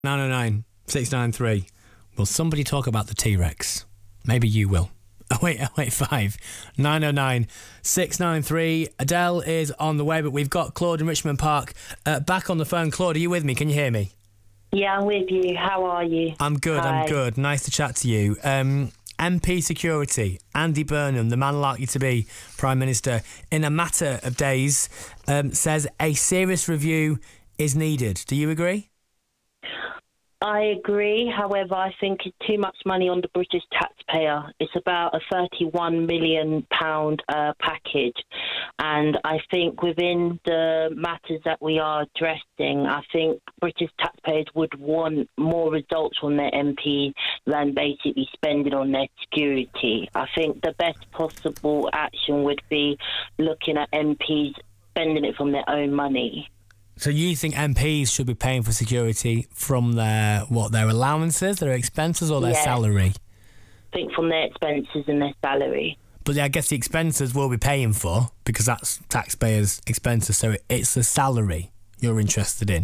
909 693. Will somebody talk about the T-Rex? Maybe you will. 08085 909 693. Adele is on the way, but we've got Claude in Richmond Park back on the phone. Claude, are you with me? Can you hear me? Yeah, I'm with you. How are you? I'm good. Hi. I'm good. Nice to chat to you. MP Security, Andy Burnham, the man likely to be Prime Minister in a matter of days, says a serious review is needed. Do you agree? I agree. However, I think it's too much money on the British taxpayer. It's about a £31 million package. And I think within the matters that we are addressing, I think British taxpayers would want more results from their MP than basically spending on their security. I think the best possible action would be looking at MPs spending it from their own money. So you think MPs should be paying for security from their allowances, their expenses, or their salary? I think from their expenses and their salary. But I guess the expenses will be paying for, because that's taxpayers' expenses. So it's the salary you're interested in.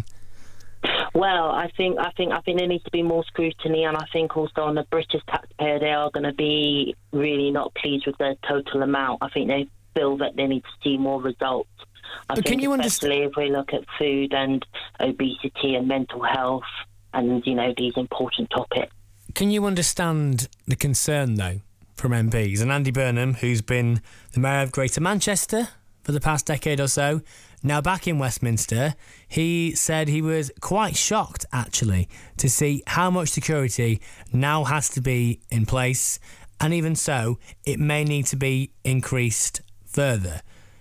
Well, I think there needs to be more scrutiny, and I think also on the British taxpayer, they are going to be really not pleased with the total amount. I think they feel that they need to see more results. But can you especially if we look at food and obesity and mental health and, these important topics. Can you understand the concern, though, from MPs? And Andy Burnham, who's been the Mayor of Greater Manchester for the past decade or so, now back in Westminster, he said he was quite shocked, actually, to see how much security now has to be in place. And even so, it may need to be increased further.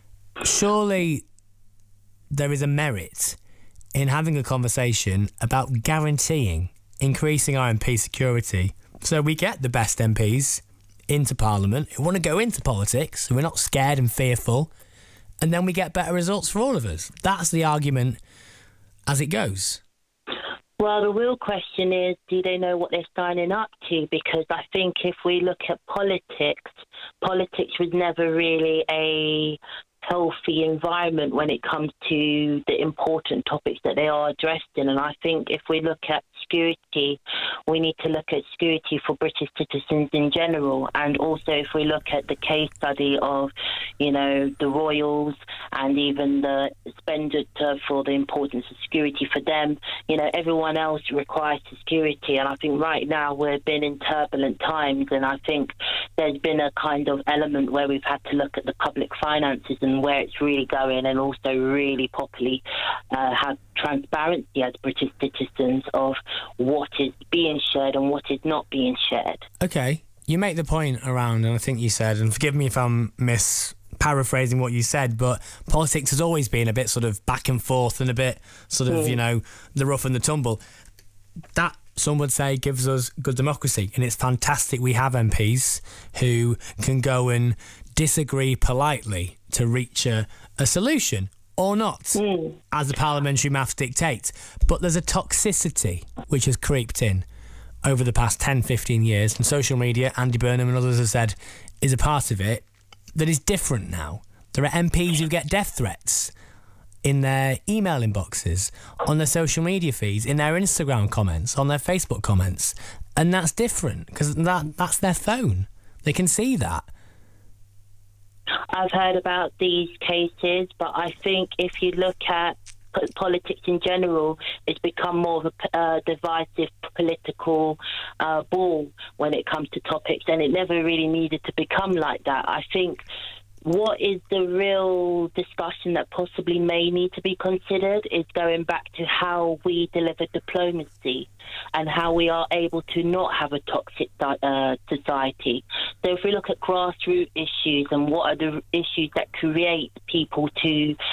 Surely there is a merit in having a conversation about guaranteeing increasing our MP security so we get the best MPs into Parliament who want to go into politics, who are not scared and fearful, and then we get better results for all of us. That's the argument as it goes. Well, the real question is, do they know what they're signing up to? Because I think if we look at politics was never really a healthy environment when it comes to the important topics that they are addressing. And I think if we look at security, we need to look at security for British citizens in general. And also if we look at the case study of, the royals and even the expenditure for the importance of security for them, everyone else requires security. And I think right now we've been in turbulent times, and I think there's been a kind of element where we've had to look at the public finances and where it's really going, and also really properly have transparency as British citizens of what is being shared and what is not being shared. Okay, you make the point around, and I think you said, and forgive me if I'm paraphrasing what you said, but politics has always been a bit sort of back and forth and a bit sort of, the rough and the tumble. That, some would say, gives us good democracy, and it's fantastic we have MPs who can go and disagree politely to reach a solution, or not, as the parliamentary maths dictates. But there's a toxicity which has creeped in over the past 10, 15 years, and social media, Andy Burnham and others have said, is a part of it, that is different now. There are MPs who get death threats in their email inboxes, on their social media feeds, in their Instagram comments, on their Facebook comments. And that's different, because that's their phone. They can see that. I've heard about these cases, but I think if you look at politics in general, it's become more of a divisive political ball when it comes to topics, and it never really needed to become like that. I think what is the real discussion that possibly may need to be considered is going back to how we deliver diplomacy and how we are able to not have a toxic society. So if we look at grassroots issues and what are the issues that create people to